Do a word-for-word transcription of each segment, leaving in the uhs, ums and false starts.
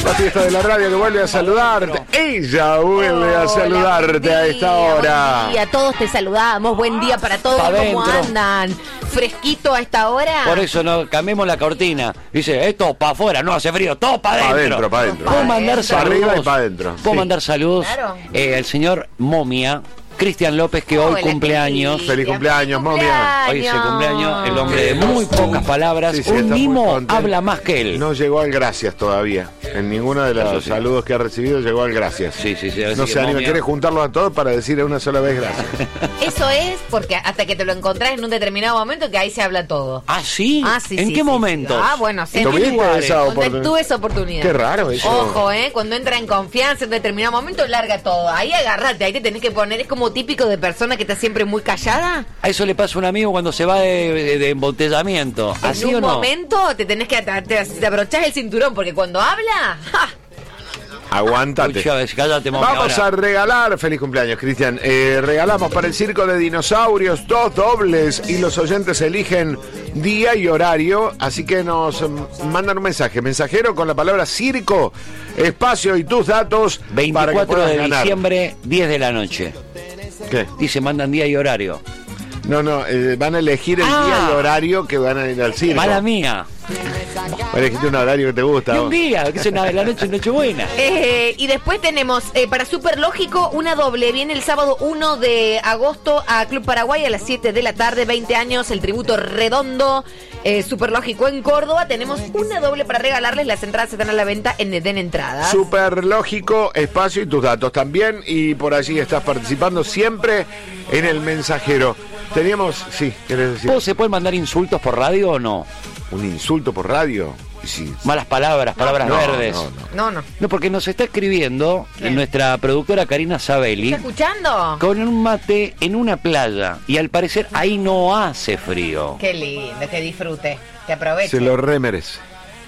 La fiesta de la radio que vuelve a saludarte. Ella vuelve a saludarte a esta hora. Buen día, todos te saludamos. Buen día para todos. ¿Cómo andan? ¿Fresquito a esta hora? Por eso no cambiemos la cortina. Dice, esto para afuera, no hace frío, todo para adentro. Para adentro, para adentro. ¿Puedo mandar saludos? Para arriba y para adentro. ¿Puedo Sí. mandar saludos? Claro. Eh, al señor Momia, Cristian López, que hoy Hola, cumpleaños. Cristian. Feliz cumpleaños, momia. Hoy es el cumpleaños, el hombre de muy pocas palabras. Sí, sí, Un está muy mimo contento. habla más que él. No llegó al gracias todavía. En ninguno de los Eso sí. saludos que ha recibido llegó al gracias. Sí, sí, sí. No se anima, quiere juntarlos a todos para decir una sola vez gracias. Eso es porque hasta que te lo encontrás en un determinado momento que ahí se habla todo. ¿Ah, sí? Ah, sí, ¿En sí, qué sí, momentos? sí. Ah, bueno, sí. ¿Tuviste ¿En qué lugares? esa Cuando oportunidad? tuve esa oportunidad. Qué raro eso. Ojo, ¿eh? Cuando entra en confianza en determinado momento, larga todo. Ahí agárrate, ahí te tenés que poner. Es como típico de persona que está siempre muy callada. A eso le pasa a un amigo cuando se va de, de- de embotellamiento. ¿Así en o un no? momento te tenés que atar, te, te abrochás el cinturón porque cuando habla, ¡ja! Aguántate. Escucha, cállate, Momia, Vamos ahora. a regalar, feliz cumpleaños, Cristian. Eh, regalamos para el circo de dinosaurios dos dobles y los oyentes eligen día y horario. Así que nos mm, mandan un mensaje, mensajero con la palabra circo, espacio y tus datos. para que veinticuatro puedas de ganar. diciembre, diez de la noche. ¿Qué? Dice, mandan día y horario. No, no, eh, van a elegir el Ah. día y horario que van a ir al circo. Mala mía. Elegiste un horario que te gusta. Y un vos. día, que es una de la noche, Nochebuena. Eh, y después tenemos eh, para Super Lógico una doble. Viene el sábado uno de agosto a Club Paraguay a las siete de la tarde, veinte años, el tributo redondo. Eh, Super Lógico en Córdoba. Tenemos una doble para regalarles. Las entradas están a la venta en Den Entradas. Súper lógico, espacio y tus datos también. Y por allí estás participando siempre en el mensajero. Teníamos, sí, ¿querés decir? ¿Vos se pueden mandar insultos por radio o no? ¿Un insulto por radio? Sí. Malas palabras, palabras No, verdes. no, no. No, no. No, porque nos está escribiendo ¿Quién? nuestra productora Karina Sabelli ¿Está escuchando? con un mate en una playa y al parecer ahí no hace frío. Qué lindo, que disfrute, que aproveche. Se lo remerece.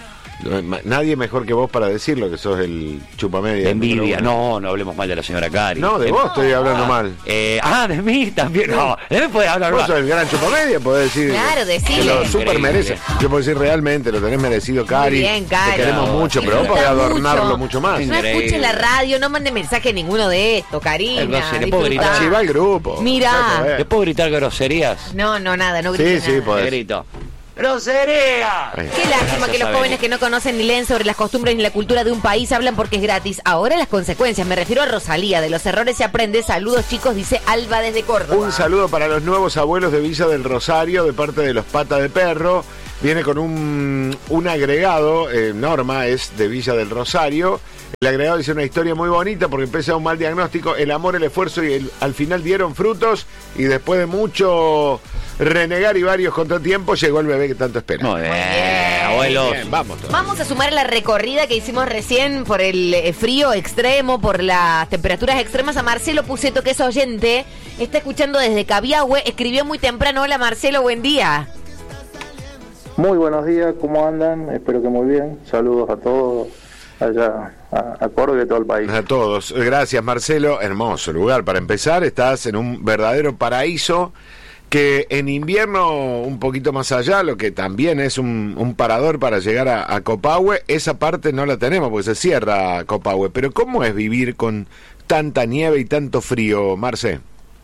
Nadie mejor que vos para decirlo, que sos el chupamedia. De envidia. número uno. No, no hablemos mal de la señora Cari. No, de Eh, vos estoy hablando mal. eh, ah, de mí también. No, de mí puede hablar Vos mal. sos el gran chupamedia, podés decir. Claro, decile. Que lo super Increíble. merece. Yo puedo decir realmente, lo tenés merecido, Cari. Muy bien, Cari. Te queremos No, mucho, pero vos Disfruta podés adornarlo mucho. mucho más. No Increíble. escuchen la radio, no manden mensaje ninguno de esto, Karina. Algo así, le puedo disfrutá. gritar. Archiva el grupo. Mirá. Nada que ver. ¿Le puedo gritar groserías? No, no, nada, no Sí, grites sí, nada. podés. Le grito. ¡Grosería! Ahí. Qué lástima Gracias, que los Abel. jóvenes que no conocen ni leen sobre las costumbres ni la cultura de un país hablan porque es gratis. Ahora las consecuencias, me refiero a Rosalía, de los errores se aprende. Saludos chicos, dice Alba desde Córdoba. Un saludo para los nuevos abuelos de Villa del Rosario de parte de los Pata de Perro. Viene con un, un agregado, eh, Norma es de Villa del Rosario. El agregado dice una historia muy bonita porque pese a un mal diagnóstico, el amor, el esfuerzo y el- al final dieron frutos y después de mucho renegar y varios contratiempos llegó el bebé que tanto espera. Muy bien, bien. abuelos. Bien, vamos todos. Vamos a sumar la recorrida que hicimos recién por el eh, frío extremo, por las temperaturas extremas a Marcelo Puceto, que es oyente, está escuchando desde Cabiahue, escribió muy temprano. Hola Marcelo, buen día. Muy buenos días, ¿cómo andan? Espero que muy bien. Saludos a todos allá, a, a Córdoba y a todo el país. A todos. Gracias, Marcelo. Hermoso lugar. Para empezar, estás en un verdadero paraíso que en invierno un poquito más allá, lo que también es un, un parador para llegar a, a Copahue, esa parte no la tenemos porque se cierra Copahue. Pero ¿cómo es vivir con tanta nieve y tanto frío, Marce?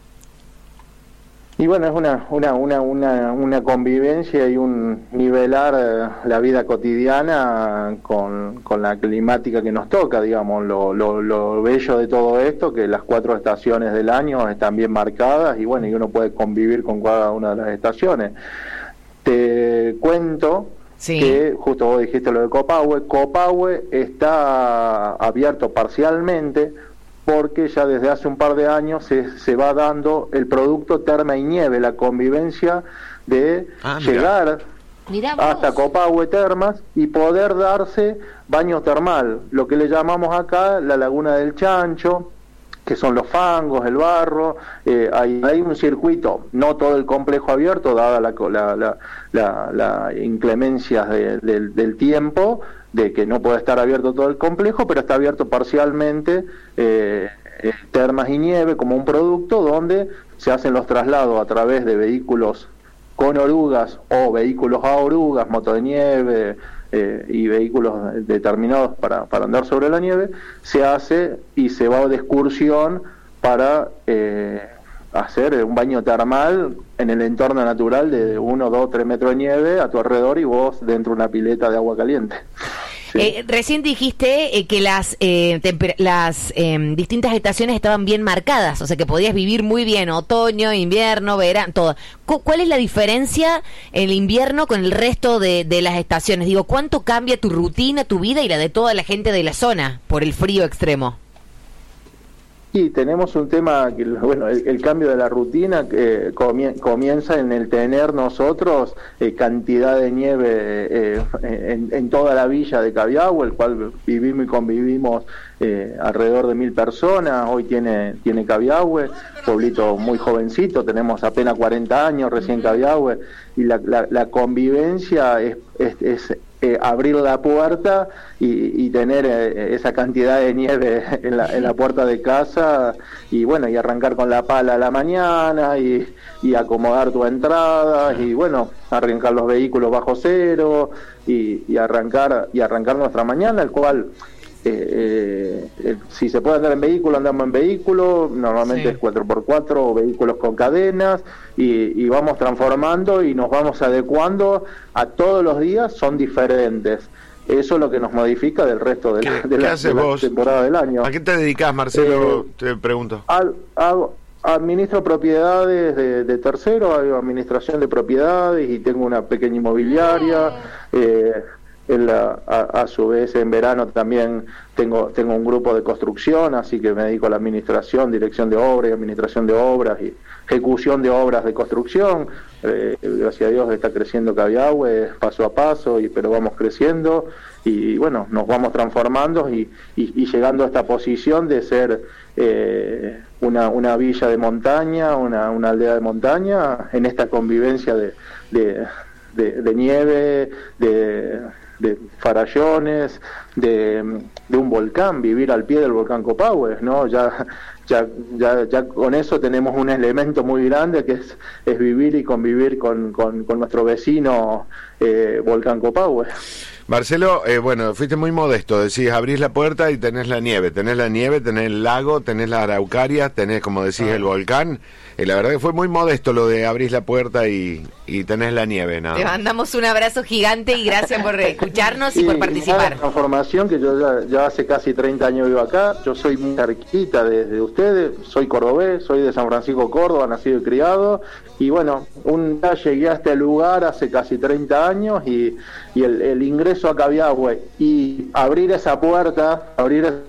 Y bueno, es una, una, una, una, una convivencia y un nivelar eh, la vida cotidiana con, con la climática que nos toca, digamos. Lo, lo, lo bello de todo esto, que las cuatro estaciones del año están bien marcadas y bueno, y uno puede convivir con cada una de las estaciones. Te cuento Sí. que justo vos dijiste lo de Copahue. Copahue está abierto parcialmente porque ya desde hace un par de años se, se va dando el producto Terma y Nieve, la convivencia de Ah, mira. llegar Mirá vos. hasta Copahue Termas y poder darse baño termal, lo que le llamamos acá la Laguna del Chancho, que son los fangos, el barro. eh, hay, hay un circuito, no todo el complejo abierto, dada la, la, la, la, la inclemencias de, del, del tiempo, de que no puede estar abierto todo el complejo, pero está abierto parcialmente eh, eh, Termas y Nieve como un producto donde se hacen los traslados a través de vehículos con orugas o vehículos a orugas, moto de nieve, eh, y vehículos determinados para, para andar sobre la nieve, se hace y se va de excursión para eh, hacer un baño termal en el entorno natural de uno, dos, tres metros de nieve a tu alrededor y vos dentro de una pileta de agua caliente. Sí. Eh, recién dijiste eh, que las eh, temper- las eh, distintas estaciones estaban bien marcadas, o sea que podías vivir muy bien otoño, invierno, verano, todo. Cu- ¿Cuál es la diferencia en el invierno con el resto de, de las estaciones? Digo, ¿cuánto cambia tu rutina, tu vida y la de toda la gente de la zona por el frío extremo? Sí, tenemos un tema, que bueno, el, el cambio de la rutina que comie, comienza en el tener nosotros eh, cantidad de nieve eh, en, en toda la villa de Cabiahue, el cual vivimos y convivimos eh, alrededor de mil personas. Hoy tiene tiene Cabiahue, pueblito muy jovencito, tenemos apenas cuarenta años recién Cabiahue, y la, la, la convivencia es, es, es Eh, abrir la puerta y, y tener eh, esa cantidad de nieve en la, en la puerta de casa, y bueno, y arrancar con la pala a la mañana y, y acomodar tu entrada y bueno, arrancar los vehículos bajo cero y, y arrancar y arrancar nuestra mañana, el cual eh, eh, si se puede andar en vehículo, andamos en vehículo, normalmente sí. Es cuatro por cuatro o vehículos con cadenas, y, y vamos transformando y nos vamos adecuando a todos los días, son diferentes. Eso es lo que nos modifica del resto de la, de la, de la temporada del año. ¿A qué te dedicas, Marcelo? Eh, te pregunto. Al, al, administro propiedades de, de tercero, hago administración de propiedades y tengo una pequeña inmobiliaria. Eh, En la, a, a su vez en verano también tengo tengo un grupo de construcción, así que me dedico a la administración, dirección de obras y administración de obras y ejecución de obras de construcción. Eh, gracias a Dios está creciendo Cabiahue paso a paso, y pero vamos creciendo y bueno, nos vamos transformando y, y, y llegando a esta posición de ser eh, una, una villa de montaña, una, una aldea de montaña, en esta convivencia de, de, de, de nieve, de de farallones, de, de un volcán, vivir al pie del volcán Copahue, ¿no? Ya, ya, ya, ya con eso tenemos un elemento muy grande que es, es vivir y convivir con, con, con nuestro vecino eh, volcán Copahue. Marcelo, eh, bueno, fuiste muy modesto, decís, abrís la puerta y tenés la nieve, tenés la nieve, tenés el lago, tenés la araucaria, tenés, como decís, el volcán. Y la verdad que fue muy modesto lo de abrís la puerta y, y tenés la nieve, ¿no? Te mandamos un abrazo gigante y gracias por escucharnos y, y por participar. Una transformación que yo ya, ya hace casi treinta años vivo acá, yo soy muy cerquita desde ustedes, soy cordobés, soy de San Francisco, Córdoba, nacido y criado, y bueno, un día llegué a este lugar hace casi treinta años y, y el, el ingreso a Cabiahue y abrir esa puerta, abrir esa